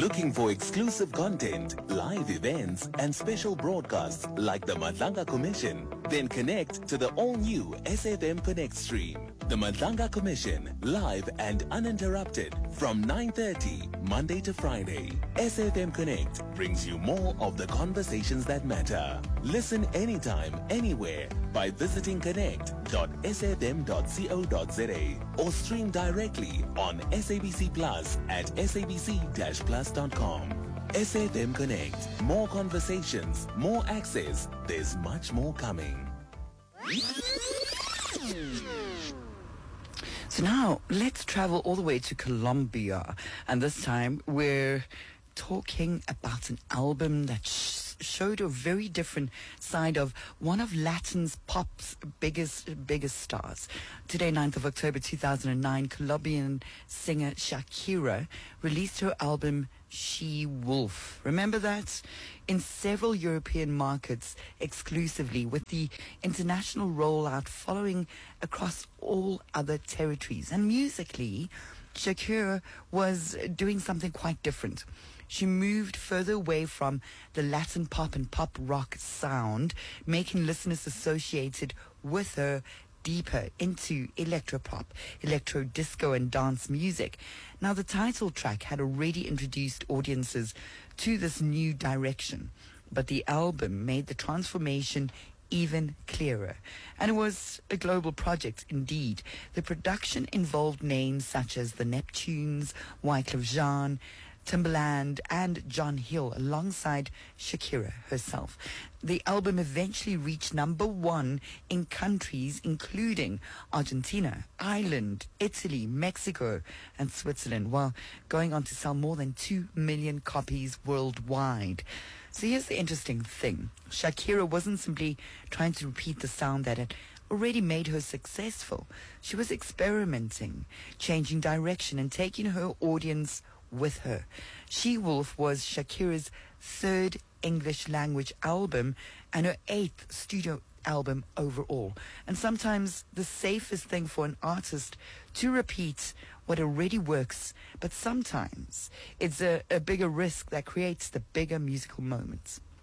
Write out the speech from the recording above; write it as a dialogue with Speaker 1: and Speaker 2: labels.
Speaker 1: Looking for exclusive content, live events, and special broadcasts like the Madlanga Commission? Then connect to the all-new SFM Connect stream. The Madlanga Commission, live and uninterrupted from 9:30 Monday to Friday. SFM Connect brings you more of the conversations that matter. Listen anytime, anywhere by visiting connect.sfm.co.za or stream directly on SABC Plus at sabc-plus.com. SFM Connect. More conversations, more access. There's much more coming.
Speaker 2: So now let's travel all the way to Colombia, and this time we're talking about an album that showed a very different side of one of Latin's pop's biggest stars. Today, 9th of October 2009, Colombian singer Shakira released her album She Wolf. Remember that? In several European markets exclusively, with the international rollout following across all other territories. And musically, Shakira was doing something quite different. She moved further away from the Latin pop and pop rock sound, making listeners associated with her deeper into electropop, electro disco and dance music. Now, the title track had already introduced audiences to this new direction, but the album made the transformation even clearer. And it was a global project indeed. The production involved names such as the Neptunes, Wyclef Jean, Timbaland and John Hill alongside Shakira herself. The album eventually reached #1 in countries including Argentina, Ireland, Italy, Mexico and Switzerland, while going on to sell more than 2 million copies worldwide. So here's the interesting thing. Shakira wasn't simply trying to repeat the sound that had already made her successful. She was experimenting, changing direction and taking her audience with her. She Wolf was Shakira's third English language album and her 8th studio album overall. And sometimes the safest thing for an artist to repeat what already works, but sometimes it's a bigger risk that creates the bigger musical moments.